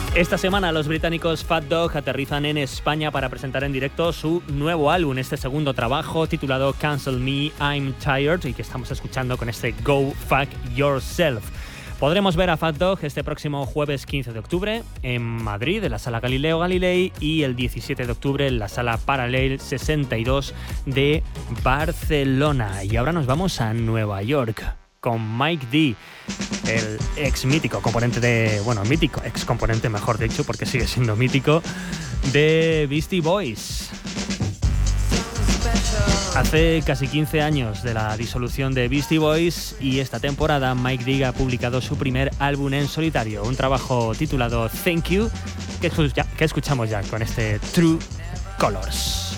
Esta semana los británicos Fat Dog aterrizan en España para presentar en directo su nuevo álbum, este segundo trabajo titulado Cancel Me, I'm Tired, y que estamos escuchando con este Go Fuck Yourself. Podremos ver a Fat Dog este próximo jueves 15 de octubre en Madrid, en la Sala Galileo Galilei, y el 17 de octubre en la Sala Paralel 62 de Barcelona. Y ahora nos vamos a Nueva York con Mike D, el ex mítico componente mítico ex componente, mejor dicho, porque sigue siendo mítico, de Beastie Boys. Hace casi 15 años de la disolución de Beastie Boys, y esta temporada Mike D ha publicado su primer álbum en solitario, un trabajo titulado Thank You, que escuchamos ya con este True Colors.